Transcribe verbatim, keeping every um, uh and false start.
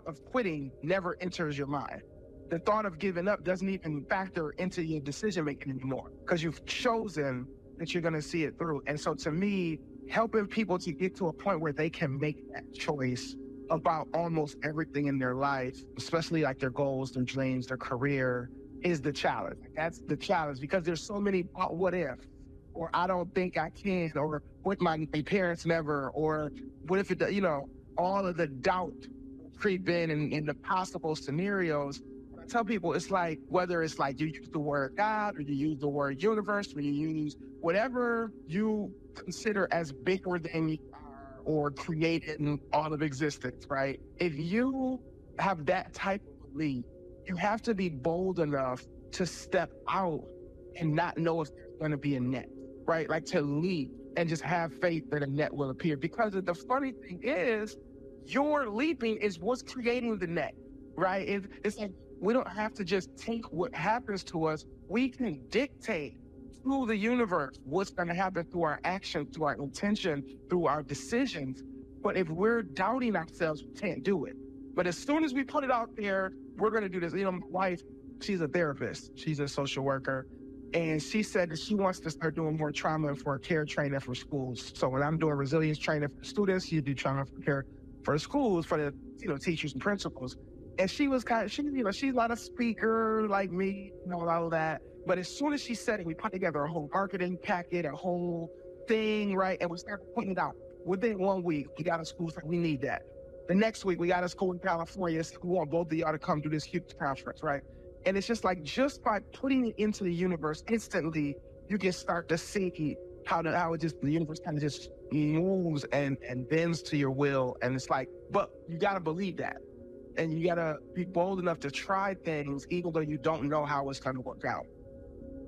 of quitting never enters your mind. The thought of giving up doesn't even factor into your decision making anymore because you've chosen that you're going to see it through. And so to me, helping people to get to a point where they can make that choice about almost everything in their life, especially like their goals, their dreams, their career, is the challenge. Like, that's the challenge because there's so many uh, what if, or I don't think I can, or what my, my parents never, or what if it, you know, all of the doubt creep in and in the possible scenarios. I tell people it's like, whether it's like you use the word God or you use the word universe or you use whatever you consider as bigger than you are or created in all of existence, right? If you have that type of belief, you have to be bold enough to step out and not know if there's going to be a net, right? Like to leap and just have faith that a net will appear. Because the funny thing is, your leaping is what's creating the net, right? It, it's like we don't have to just take what happens to us. We can dictate through the universe what's going to happen through our actions, through our intention, through our decisions. But if we're doubting ourselves, we can't do it. But as soon as we put it out there, we're going to do this. You know, my wife, she's a therapist. She's a social worker. And she said that she wants to start doing more trauma for care training for schools. So when I'm doing resilience training for students, you do trauma for care for the schools, for the, you know, teachers and principals. And she was kind of, she, you know, she's not a speaker like me, you know, all of that. But as soon as she said it, we put together a whole marketing packet, a whole thing, right? And we started putting it out. Within one week, we got a school saying we need that. The next week, we got a school in California. So we want both of y'all to come to this huge conference, right? And it's just like, just by putting it into the universe instantly, you can start to see how the, how it just, the universe kind of just moves and, and bends to your will. And it's like, but you got to believe that. And you got to be bold enough to try things, even though you don't know how it's going to work out.